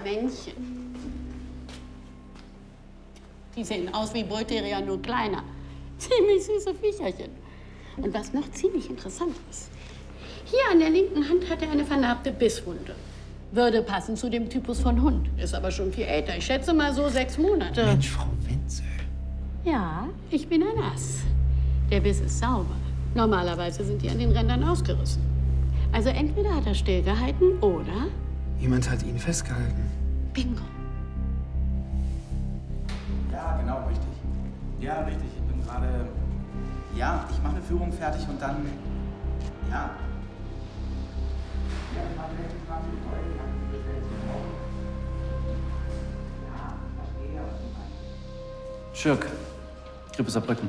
Männchen. Die sehen aus wie Bullterrier, nur kleiner. Ziemlich süße Viecherchen. Und was noch ziemlich interessant ist, hier an der linken Hand hat er eine vernarbte Bisswunde. Würde passen zu dem Typus von Hund. Ist aber schon viel älter. Ich schätze mal so 6 Monate. Mensch, Frau Wenzel. Ja, ich bin ein Ass. Der Biss ist sauber. Normalerweise sind die an den Rändern ausgerissen. Also entweder hat er stillgehalten oder... Jemand hat ihn festgehalten. Bingo. Ja, genau, richtig. Ja, richtig. Ich bin gerade... Ja, ich mache eine Führung fertig und dann... Ja. Schirk, Grippe Saarbrücken.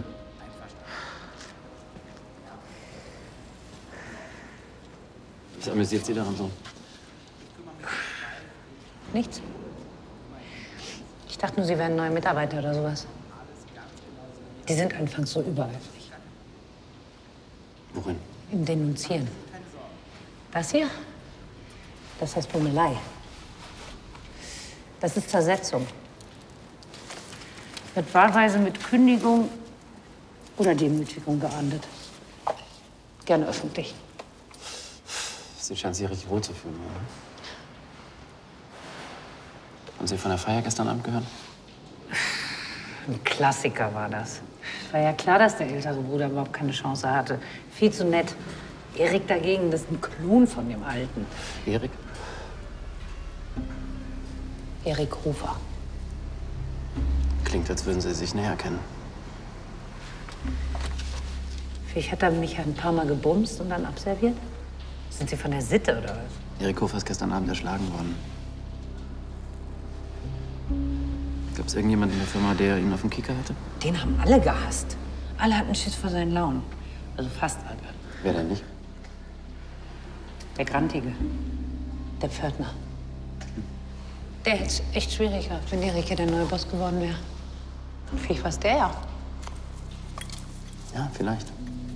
Was amüsiert Sie daran so? Nichts. Ich dachte nur, Sie wären neue Mitarbeiter oder sowas. Die sind anfangs so übereifrig. Worin? Im Denunzieren. Das hier? Das heißt Bummelei. Das ist Zersetzung. Wird wahlweise mit Kündigung oder Demütigung geahndet. Gerne öffentlich. Sie scheinen sich richtig wohl zu fühlen, oder? Haben Sie von der Feier gestern Abend gehört? Ein Klassiker war das. War ja klar, dass der ältere Bruder überhaupt keine Chance hatte. Viel zu nett. Erik dagegen, das ist ein Klon von dem Alten. Erik? Erik Hofer. Klingt, als würden Sie sich näher kennen. Vielleicht hat er mich ja ein paar Mal gebumst und dann abserviert. Sind Sie von der Sitte oder was? Erik Hofer ist gestern Abend erschlagen worden. Gab es irgendjemanden in der Firma, der ihn auf dem Kicker hatte? Den haben alle gehasst. Alle hatten Schiss vor seinen Launen. Also fast alle. Wer denn nicht? Der Grantige. Der Pförtner. Der hätte es echt schwierig gehabt, wenn Erik ja der neue Boss geworden wäre. Vielleicht war es der ja. Ja, vielleicht.